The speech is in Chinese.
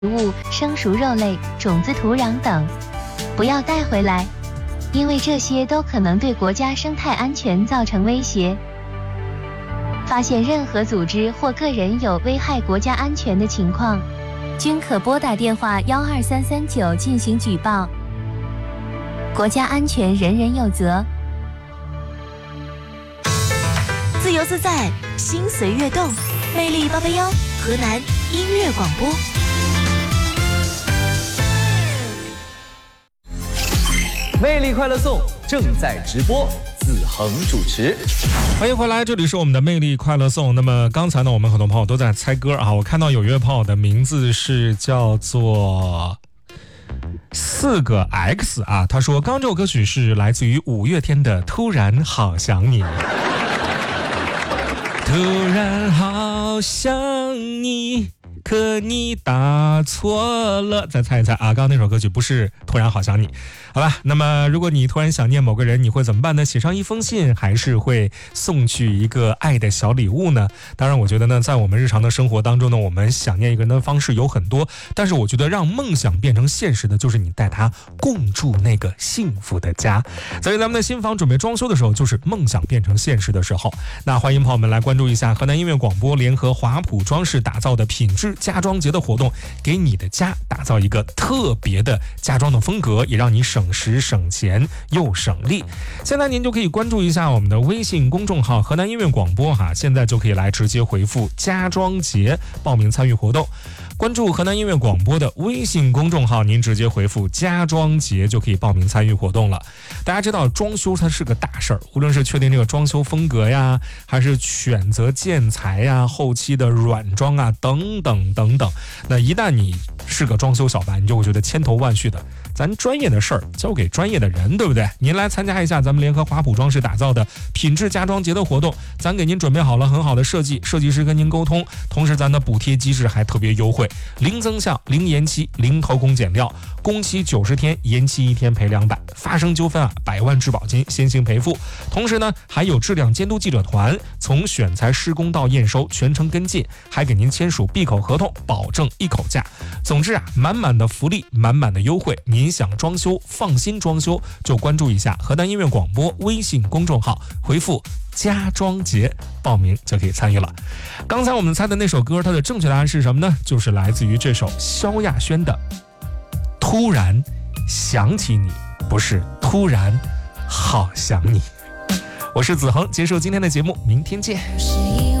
物、生熟肉类、种子、土壤等，不要带回来，因为这些都可能对国家生态安全造成威胁。发现任何组织或个人有危害国家安全的情况，均可拨打电话12339进行举报。国家安全人人有责。 自由自在，心随悦动，魅力881，河南音乐广播。 魅力快乐颂正在直播，子恒主持。 欢迎回来，这里是我们的魅力快乐颂。那么刚才呢，我们很多朋友都在猜歌啊，我看到有一位朋友的名字是叫做4个 X 啊，他说刚刚这首歌曲是来自于5月天的《突然好想你》。突然好想你，可你打错了。再猜一猜啊，刚刚那首歌曲不是突然好想你，好吧？那么如果你突然想念某个人，你会怎么办呢？写上一封信，还是会送去一个爱的小礼物呢？当然我觉得呢，在我们日常的生活当中呢，我们想念一个人的方式有很多，但是我觉得让梦想变成现实的就是你带他共筑那个幸福的家。所以咱们的新房准备装修的时候，就是梦想变成现实的时候。那欢迎朋友们来关注一下河南音乐广播联合华普装饰打造的品质家装节的活动，给你的家打造一个特别的家装的风格，也让你省时省钱又省力。现在您就可以关注一下我们的微信公众号河南音乐广播哈，现在就可以来直接回复家装节报名参与活动。关注河南音乐广播的微信公众号，您直接回复家装节就可以报名参与活动了。大家知道装修它是个大事儿，无论是确定这个装修风格呀，还是选择建材呀，后期的软装啊等等等等，那一旦你是个装修小白，你就会觉得千头万绪的，咱专业的事儿交给专业的人，对不对？您来参加一下咱们联合华普装饰打造的品质家装节的活动，咱给您准备好了很好的设计，设计师跟您沟通，同时咱的补贴机制还特别优惠，零增项、零延期、零偷工减料，工期90天，延期1天赔200，发生纠纷啊100万质保金先行赔付。同时呢，还有质量监督记者团，从选材施工到验收全程跟进，还给您签署闭口合同，保证一口价。总之啊，满满的福利，满满的优惠。您想装修，放心装修，就关注一下河南音乐广播微信公众号，回复家装节报名就可以参与了。刚才我们猜的那首歌，它的正确答案是什么呢？就是来自于这首萧亚轩的《突然想起你》，不是突然好想你。我是子恒，结束今天的节目，明天见。